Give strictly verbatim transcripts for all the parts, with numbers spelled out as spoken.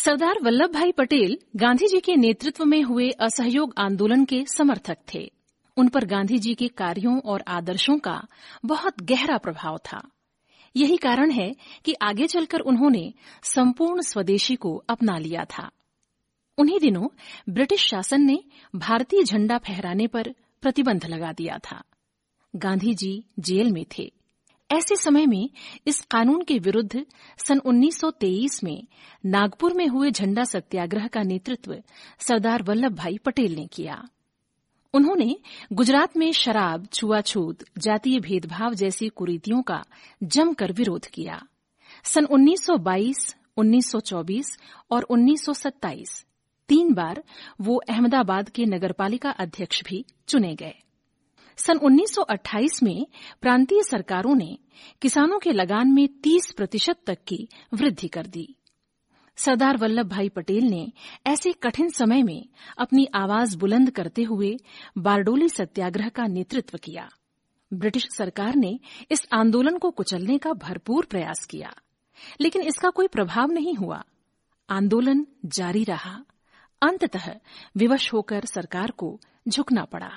सरदार वल्लभ भाई पटेल गांधी जी के नेतृत्व में हुए असहयोग आंदोलन के समर्थक थे। उन पर गांधी जी के कार्यों और आदर्शों का बहुत गहरा प्रभाव था। यही कारण है कि आगे चलकर उन्होंने संपूर्ण स्वदेशी को अपना लिया था। उन्हीं दिनों ब्रिटिश शासन ने भारतीय झंडा फहराने पर प्रतिबंध लगा दिया था। गांधी जी जेल में थे। ऐसे समय में इस कानून के विरुद्ध सन उन्नीस सौ तेईस में नागपुर में हुए झंडा सत्याग्रह का नेतृत्व सरदार वल्लभ भाई पटेल ने किया। उन्होंने गुजरात में शराब, छुआछूत, जातीय भेदभाव जैसी कुरीतियों का जमकर विरोध किया। सन उन्नीस सौ बाईस, उन्नीस सौ चौबीस और उन्नीस सौ सत्ताईस तीन बार वो अहमदाबाद के नगरपालिका अध्यक्ष भी चुने गए। सन उन्नीस सौ अट्ठाईस में प्रांतीय सरकारों ने किसानों के लगान में तीस प्रतिशत तक की वृद्धि कर दी। सरदार वल्लभ भाई पटेल ने ऐसे कठिन समय में अपनी आवाज बुलंद करते हुए बारडोली सत्याग्रह का नेतृत्व किया। ब्रिटिश सरकार ने इस आंदोलन को कुचलने का भरपूर प्रयास किया, लेकिन इसका कोई प्रभाव नहीं हुआ। आंदोलन जारी रहा। अंततः विवश होकर सरकार को झुकना पड़ा।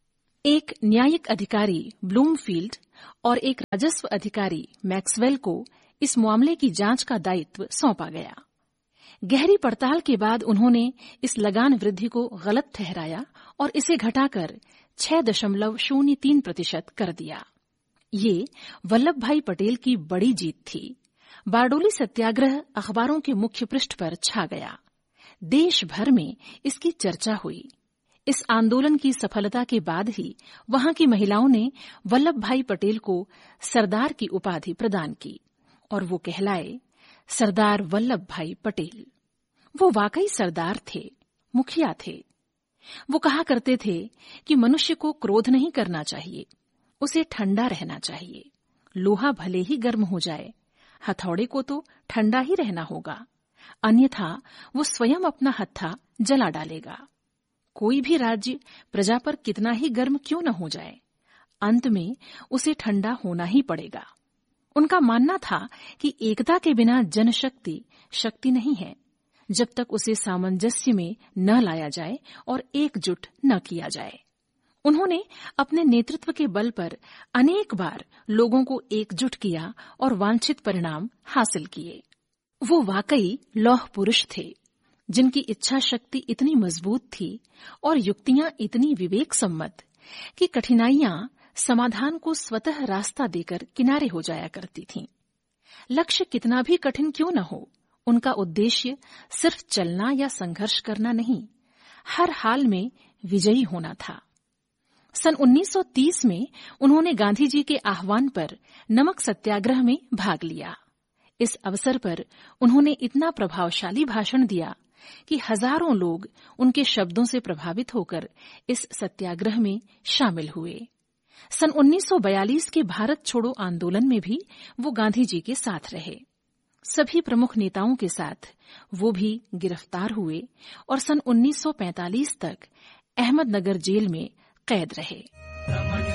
एक न्यायिक अधिकारी ब्लूमफील्ड और एक राजस्व अधिकारी मैक्सवेल को इस मामले की जांच का दायित्व सौंपा गया। गहरी पड़ताल के बाद उन्होंने इस लगान वृद्धि को गलत ठहराया और इसे घटाकर छह दशमलव शून्य तीन प्रतिशत कर दिया। ये वल्लभ भाई पटेल की बड़ी जीत थी। बारडोली सत्याग्रह अखबारों के मुख्य पृष्ठ पर छा गया। देश भर में इसकी चर्चा हुई। इस आंदोलन की सफलता के बाद ही वहां की महिलाओं ने वल्लभ भाई पटेल को सरदार की उपाधि प्रदान की और वो कहलाए सरदार वल्लभ भाई पटेल। वो वाकई सरदार थे, मुखिया थे। वो कहा करते थे कि मनुष्य को क्रोध नहीं करना चाहिए, उसे ठंडा रहना चाहिए। लोहा भले ही गर्म हो जाए, हथौड़े को तो ठंडा ही रहना होगा, अन्यथा वो स्वयं अपना हत्था जला डालेगा। कोई भी राज्य प्रजा पर कितना ही गर्म क्यों न हो जाए, अंत में उसे ठंडा होना ही पड़ेगा। उनका मानना था कि एकता के बिना जनशक्ति शक्ति नहीं है, जब तक उसे सामंजस्य में न लाया जाए और एकजुट न किया जाए। उन्होंने अपने नेतृत्व के बल पर अनेक बार लोगों को एकजुट किया और वांछित परिणाम हासिल किए। वो वाकई लौह पुरुष थे, जिनकी इच्छा शक्ति इतनी मजबूत थी और युक्तियां इतनी विवेक सम्मत कि कठिनाइयां समाधान को स्वतः रास्ता देकर किनारे हो जाया करती थीं। लक्ष्य कितना भी कठिन क्यों न हो, उनका उद्देश्य सिर्फ चलना या संघर्ष करना नहीं, हर हाल में विजयी होना था। सन उन्नीस सौ तीस में उन्होंने गांधी जी के आह्वान पर नमक सत्याग्रह में भाग लिया। इस अवसर पर उन्होंने इतना प्रभावशाली भाषण दिया कि हजारों लोग उनके शब्दों से प्रभावित होकर इस सत्याग्रह में शामिल हुए। सन उन्नीस सौ बयालीस के भारत छोड़ो आंदोलन में भी वो गांधी जी के साथ रहे। सभी प्रमुख नेताओं के साथ वो भी गिरफ्तार हुए और सन उन्नीस सौ पैंतालीस तक अहमदनगर जेल में कैद रहे।